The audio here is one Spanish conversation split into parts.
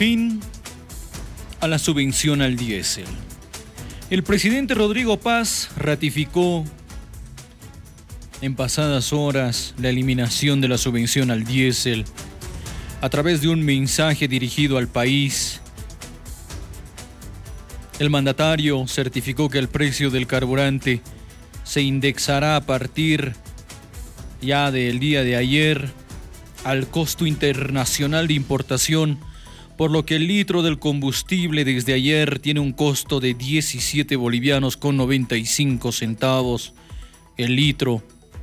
fin a la subvención al diésel. El presidente Rodrigo Paz ratificó en pasadas horas la eliminación de la subvención al diésel a través de un mensaje dirigido al país. El mandatario certificó que el precio del carburante se indexará a partir ya del día de ayer al costo internacional de importación, por lo que el litro del combustible desde ayer tiene un costo de 17 bolivianos con 95 centavos el litro.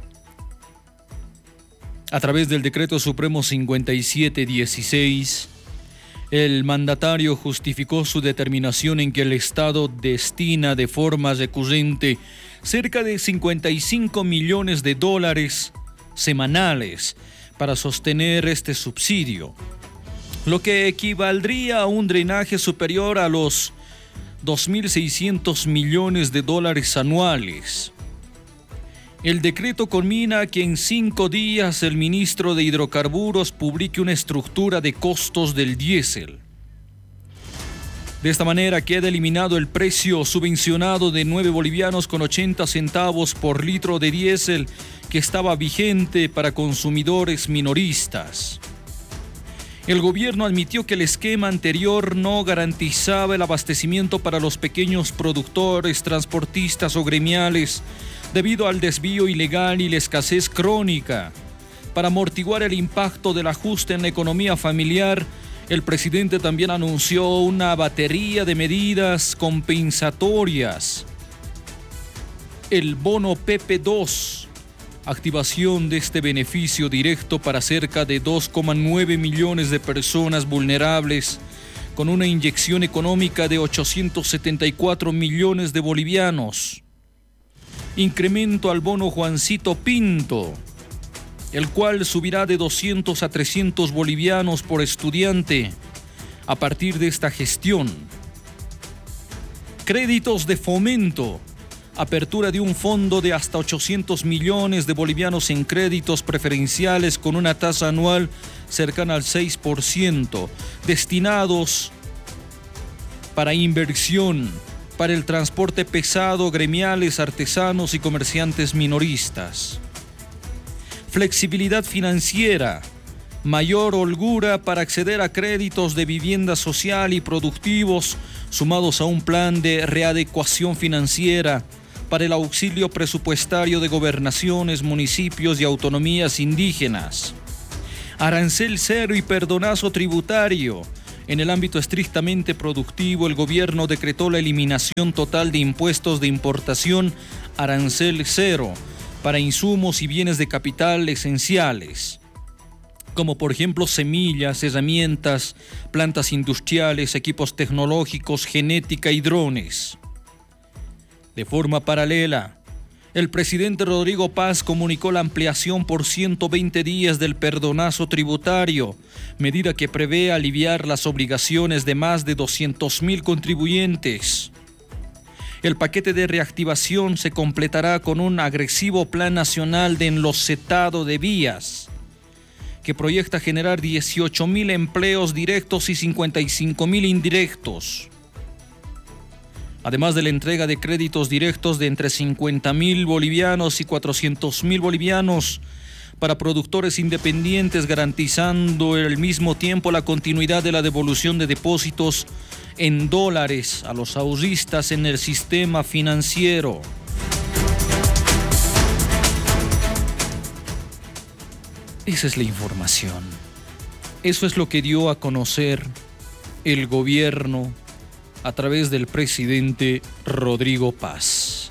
A través del Decreto Supremo 5716, el mandatario justificó su determinación en que el Estado destina de forma recurrente cerca de 55 millones de dólares semanales para sostener este subsidio, lo que equivaldría a un drenaje superior a los 2.600 millones de dólares anuales. El decreto culmina que en 5 días el ministro de Hidrocarburos publique una estructura de costos del diésel. De esta manera queda eliminado el precio subvencionado de 9 bolivianos con 80 centavos por litro de diésel que estaba vigente para consumidores minoristas. El gobierno admitió que el esquema anterior no garantizaba el abastecimiento para los pequeños productores, transportistas o gremiales debido al desvío ilegal y la escasez crónica. Para amortiguar el impacto del ajuste en la economía familiar, el presidente también anunció una batería de medidas compensatorias. El bono PP2, activación de este beneficio directo para cerca de 2,9 millones de personas vulnerables, con una inyección económica de 874 millones de bolivianos. Incremento al bono Juancito Pinto, el cual subirá de 200 a 300 bolivianos por estudiante a partir de esta gestión. Créditos de fomento, apertura de un fondo de hasta 800 millones de bolivianos en créditos preferenciales con una tasa anual cercana al 6%, destinados para inversión, para el transporte pesado, gremiales, artesanos y comerciantes minoristas. Flexibilidad financiera, mayor holgura para acceder a créditos de vivienda social y productivos, sumados a un plan de readecuación financiera para el auxilio presupuestario de gobernaciones, municipios y autonomías indígenas. Arancel cero y perdonazo tributario. En el ámbito estrictamente productivo, el gobierno decretó la eliminación total de impuestos de importación, arancel cero, para insumos y bienes de capital esenciales, como por ejemplo semillas, herramientas, plantas industriales, equipos tecnológicos, genética y drones. De forma paralela, el presidente Rodrigo Paz comunicó la ampliación por 120 días del perdonazo tributario, medida que prevé aliviar las obligaciones de más de 200.000 contribuyentes. El paquete de reactivación se completará con un agresivo plan nacional de enlocetado de vías, que proyecta generar 18.000 empleos directos y 55.000 indirectos. Además de la entrega de créditos directos de entre 50.000 bolivianos y 400.000 bolivianos para productores independientes, garantizando al mismo tiempo la continuidad de la devolución de depósitos en dólares a los ahorristas en el sistema financiero. Esa es la información. Eso es lo que dio a conocer el gobierno a través del presidente Rodrigo Paz.